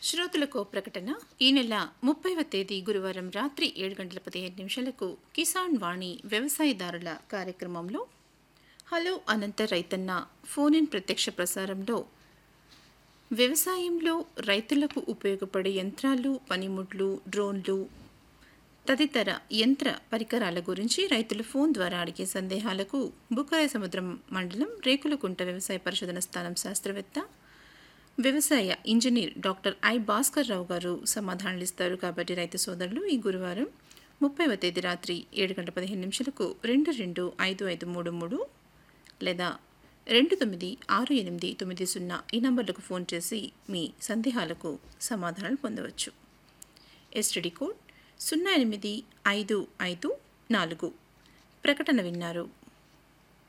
శ్రోతలకు ప్రకటన. ఈ నెల 30వ తేదీ గురువారం రాత్రి 7:15 కిసాన్ వాణి వ్యవసాయదారుల కార్యక్రమంలో హలో అనంత రైతన్న ఫోన్ ఇన్ ప్రత్యక్ష ప్రసారంలో వ్యవసాయంలో రైతులకు ఉపయోగపడే యంత్రాలు, పనిముట్లు, డ్రోన్లు తదితర యంత్ర పరికరాల గురించి రైతులు ఫోన్ ద్వారా అడిగే సందేహాలకు బుక్కాయ సముద్రం మండలం రేకులకుంట వ్యవసాయ పరిశోధన స్థానం శాస్త్రవేత్త, వ్యవసాయ engineer doctor I Bhaskar Rao గారు సమాధానాలు ఇస్తారు. కాబట్టి రైతు సోదరులు ఈ గురువారం 30వ తేదీ రాత్రి 7:15 225533 లేదా 296890 ఈ నంబర్లకు ఫోన్ చేసి మీ సందేహాలకు సమాధానాలు పొందవచ్చు. STD code 08554. ప్రకటన విన్నారు.